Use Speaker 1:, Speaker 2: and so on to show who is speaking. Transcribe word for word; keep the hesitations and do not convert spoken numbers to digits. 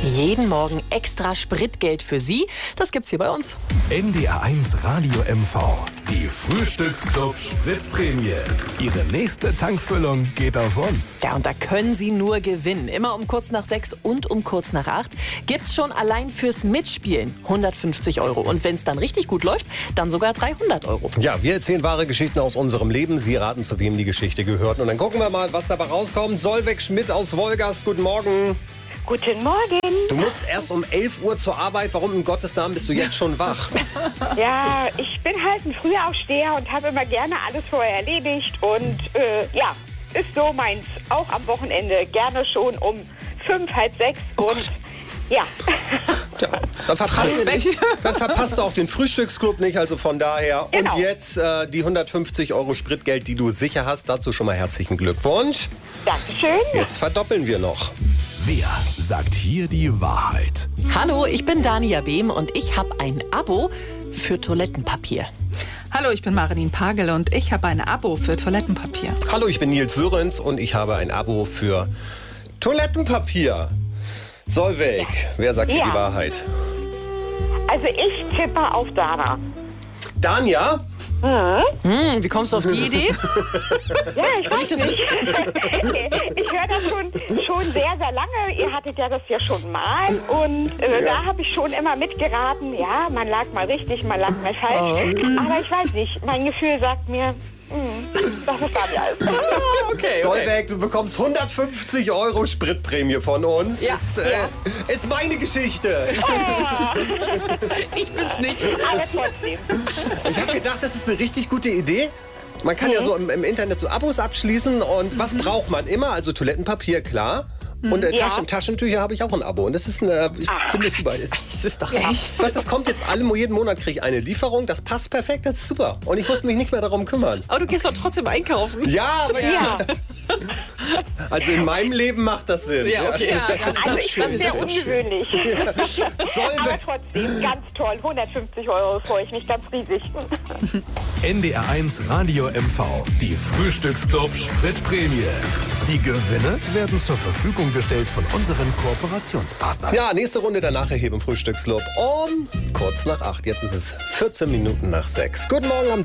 Speaker 1: Jeden Morgen extra Spritgeld für Sie. Das gibt's hier bei uns.
Speaker 2: N D R eins Radio M V. Die Frühstücksclub Spritprämie. Ihre nächste Tankfüllung geht auf uns.
Speaker 1: Ja, und da können Sie nur gewinnen. Immer um kurz nach sechs und um kurz nach acht gibt's schon allein fürs Mitspielen hundertfünfzig Euro. Und wenn es dann richtig gut läuft, dann sogar dreihundert Euro.
Speaker 3: Ja, wir erzählen wahre Geschichten aus unserem Leben. Sie raten, zu wem die Geschichte gehört. Und dann gucken wir mal, was dabei rauskommt. Solveig Schmidt aus Wolgast, guten Morgen.
Speaker 4: Guten Morgen.
Speaker 3: Du musst erst um elf Uhr zur Arbeit. Warum in Gottes Namen bist du jetzt schon wach?
Speaker 4: Ja, ich bin halt ein Frühaufsteher und habe immer gerne alles vorher erledigt. Und äh, ja, ist so meins. Auch am Wochenende gerne schon um fünf, halb sechs.
Speaker 1: Oh
Speaker 4: und ja.
Speaker 3: Ja, dann, verpasst, dann verpasst du auch den Frühstücksclub nicht. Also von daher.
Speaker 4: Genau.
Speaker 3: Und jetzt äh, die hundertfünfzig Euro Spritgeld, die du sicher hast. Dazu schon mal herzlichen Glückwunsch.
Speaker 4: Dankeschön.
Speaker 3: Jetzt verdoppeln wir noch.
Speaker 2: Wer sagt hier die Wahrheit?
Speaker 1: Hallo, ich bin Dania Behm und ich habe ein Abo für Toilettenpapier.
Speaker 5: Hallo, ich bin Marilyn Pagel und ich habe ein Abo für Toilettenpapier.
Speaker 3: Hallo, ich bin Nils Sörens und ich habe ein Abo für Toilettenpapier. Solveig, wer sagt hier
Speaker 4: Ja.
Speaker 3: die Wahrheit?
Speaker 4: Also ich tippe auf Dana.
Speaker 3: Dania?
Speaker 1: Hm, wie kommst du auf die Idee?
Speaker 4: Ja, ich
Speaker 1: Will
Speaker 4: weiß
Speaker 1: ich das
Speaker 4: nicht. Ich höre das schon, schon sehr, sehr lange. Ihr hattet ja das ja schon mal. Und äh, da habe ich schon immer mitgeraten. Ja, man lag mal richtig, man lag mal falsch. Aber ich weiß nicht. Mein Gefühl sagt mir, mh, das ist Daniel.
Speaker 1: Okay,
Speaker 3: Solveig, du bekommst hundertfünfzig Euro Spritprämie von uns.
Speaker 1: Ja.
Speaker 3: Ist, äh, ist meine Geschichte.
Speaker 1: Ich bin's nicht.
Speaker 4: Aber trotzdem.
Speaker 3: Ich habe gedacht, das ist eine richtig gute Idee. Man kann ja so im, im Internet so Abos abschließen. Und was braucht man immer? Also Toilettenpapier, klar. Und äh,
Speaker 4: Ja.
Speaker 3: Taschen, Taschentücher habe ich auch ein Abo. Und das ist eine, ich finde es super. Ist,
Speaker 1: Das ist doch echt.
Speaker 3: was, es kommt jetzt alle, jeden Monat kriege ich eine Lieferung. Das passt perfekt, das ist super. Und ich muss mich nicht mehr darum kümmern.
Speaker 1: Aber du gehst doch trotzdem einkaufen.
Speaker 3: Ja, aber
Speaker 4: Ja.
Speaker 3: also in meinem Leben macht das Sinn.
Speaker 1: Ja, okay. Ja, dann ist
Speaker 4: Also
Speaker 1: das
Speaker 4: ich
Speaker 1: schön.
Speaker 4: bin
Speaker 1: Das
Speaker 4: sehr
Speaker 1: ist doch schön.
Speaker 4: ungewöhnlich. Aber
Speaker 3: Solveig,
Speaker 4: trotzdem ganz toll. hundertfünfzig Euro freue ich mich ganz riesig.
Speaker 2: N D R eins Radio M V. Die Frühstücksclub Spritprämie. Die Gewinne werden zur Verfügung gestellt von unseren Kooperationspartnern.
Speaker 3: ja, nächste Runde danach hier im Frühstücksclub um kurz nach acht. Jetzt ist es vierzehn Minuten nach sechs. Guten Morgen am